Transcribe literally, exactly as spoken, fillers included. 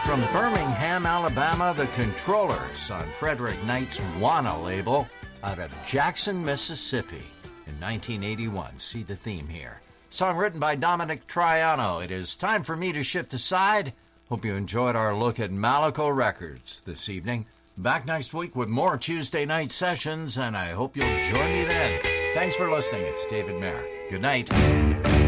From Birmingham, Alabama, the Controllers on Frederick Knight's Wanna label out of Jackson, Mississippi in nineteen eighty-one. See the theme here. Song written by Dominic Triano. It is time for me to shift aside. Hope you enjoyed our look at Malaco Records this evening. Back next week with more Tuesday night sessions, and I hope you'll join me then. Thanks for listening. It's David Merrick. Good night.